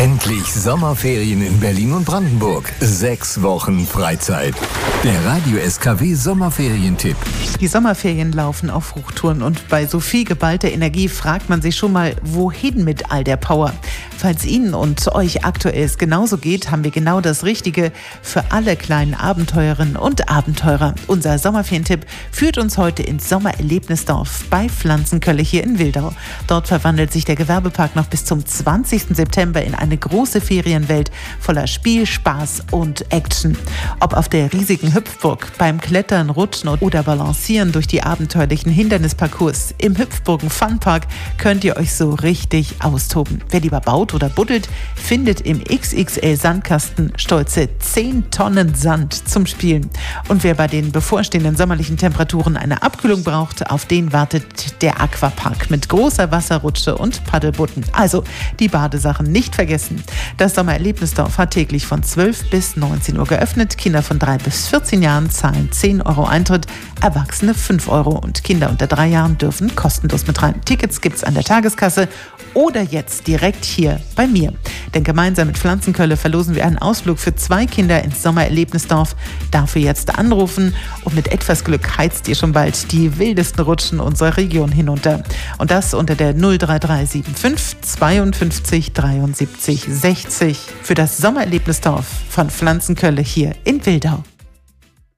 Endlich Sommerferien in Berlin und Brandenburg. 6 Wochen Freizeit. Der Radio SKW Sommerferientipp. Die Sommerferien laufen auf Hochtouren und bei so viel geballter Energie fragt man sich schon mal, wohin mit all der Power? Falls Ihnen und euch aktuell es genauso geht, haben wir genau das Richtige für alle kleinen Abenteurerinnen und Abenteurer. Unser Sommerferientipp führt uns heute ins Sommererlebnisdorf bei Pflanzenkölle hier in Wildau. Dort verwandelt sich der Gewerbepark noch bis zum 20. September in eine große Ferienwelt voller Spiel, Spaß und Action. Ob auf der riesigen Hüpfburg, beim Klettern, Rutschen oder Balancieren durch die abenteuerlichen Hindernisparcours, im Hüpfburgen Funpark könnt ihr euch so richtig austoben. Wer lieber baut oder buddelt, findet im XXL Sandkasten stolze 10 Tonnen Sand zum Spielen. Und wer bei den bevorstehenden sommerlichen Temperaturen eine Abkühlung braucht, auf den wartet der Aquapark mit großer Wasserrutsche und Paddelbooten. Also die Badesachen nicht vergessen. Das Sommererlebnisdorf hat täglich von 12 bis 19 Uhr geöffnet. Kinder von 3 bis 14 Jahren zahlen 10 Euro Eintritt, Erwachsene 5 Euro und Kinder unter 3 Jahren dürfen kostenlos mit rein. Tickets gibt's an der Tageskasse oder jetzt direkt hier bei mir. Denn gemeinsam mit Pflanzenkölle verlosen wir einen Ausflug für 2 Kinder ins Sommererlebnisdorf. Dafür jetzt anrufen und mit etwas Glück heizt ihr schon bald die wildesten Rutschen unserer Region hinunter. Und das unter der 03375 52 73 60 für das Sommererlebnisdorf von Pflanzenkölle hier in Wildau.